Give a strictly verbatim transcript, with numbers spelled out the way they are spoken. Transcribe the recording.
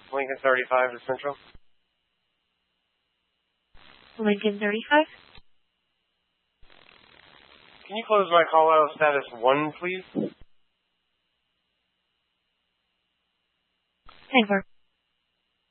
Lincoln thirty-five to Central. Lincoln thirty-five. Can you close my call out status one, please? ten four.